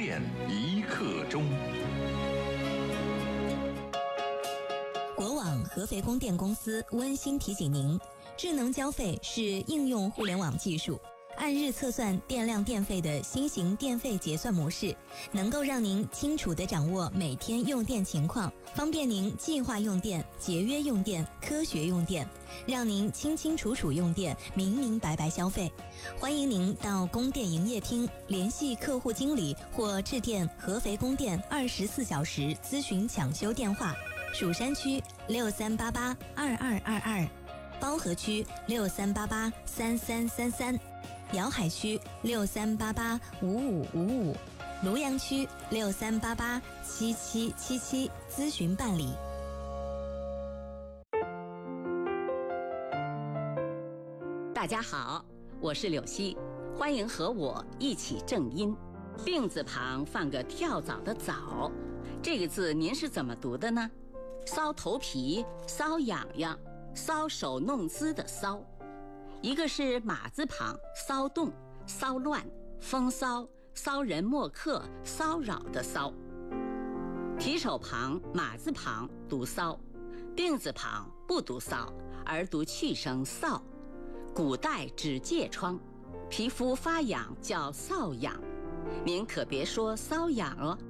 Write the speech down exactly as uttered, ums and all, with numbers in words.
电一刻钟。 国网合肥供电公司温馨提醒您，智能交费是应用互联网技术，按日测算电量电费的新型电费结算模式，能够让您清楚地掌握每天用电情况，方便您计划用电、节约用电、科学用电，让您清清楚楚用电，明明白白消费。欢迎您到供电营业厅联系客户经理或致电合肥供电二十四小时咨询抢修电话：蜀山区六三八八二二二二，包河区六三八八三三三三。瑶海区六三八八五五五五，庐阳区六三八八七七七七，咨询办理。 大家好，我是柳溪，欢迎和我一起正音。病字旁放个跳蚤的蚤，这个字您是怎么读的呢？搔头皮、搔痒痒、搔首弄姿的搔。一个是马字旁，骚动、骚乱、风骚、骚人墨客、骚扰的骚。提手旁，马字旁读骚，病字旁不读骚，而读去声臊。古代指疥疮，皮肤发痒叫瘙痒，您可别说瘙痒哦。